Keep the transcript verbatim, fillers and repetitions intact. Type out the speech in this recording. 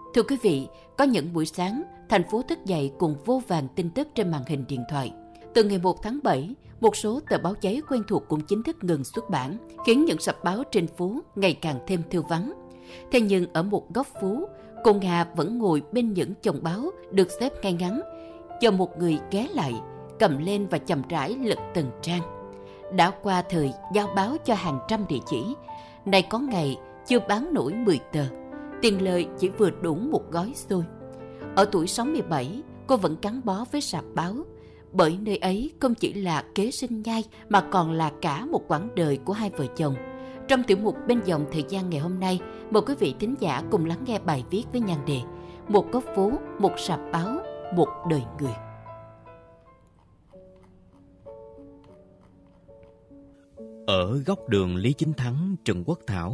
Thưa quý vị, có những buổi sáng, thành phố thức dậy cùng vô vàn tin tức trên màn hình điện thoại. Từ ngày một tháng bảy, một số tờ báo giấy quen thuộc cũng chính thức ngừng xuất bản, khiến những sập báo trên phố ngày càng thêm thưa vắng. Thế nhưng ở một góc phố, cô Nga vẫn ngồi bên những chồng báo được xếp ngay ngắn, chờ một người ghé lại, cầm lên và chậm rãi lật từng trang. Đã qua thời giao báo cho hàng trăm địa chỉ, nay có ngày chưa bán nổi mười tờ, tiền lời chỉ vừa đủ một gói xôi. Ở tuổi sáu mươi bảy, cô vẫn gắn bó với sạp báo, bởi nơi ấy không chỉ là kế sinh nhai mà còn là cả một quãng đời của hai vợ chồng. Trong tiểu mục Bên dòng thời gian ngày hôm nay, mời quý vị thính giả cùng lắng nghe bài viết với nhan đề Một góc phố, một sạp báo, một đời người. Ở góc đường Lý Chính Thắng, Trần Quốc Thảo